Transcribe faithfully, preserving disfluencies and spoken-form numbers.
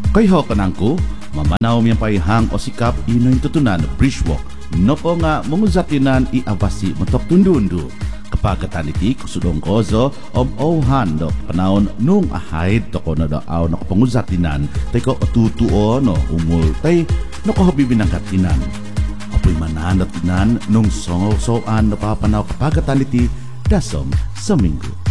Kay ho kanangko, mamanaw miyang paihang o sikap inoy tutunan bridgewalk. No po nga munguzatinan iabasi matok tundundu. Kapagatan iti kusudong kozo om ohan do panahon nung ahayt to ko na daw na kapanguzatinan tay ko otutuo no umul tay no ko habibinang katinan. Apoy manahan at tinan nung songo-soan na papanaw kapagatan iti dasom sa minggo.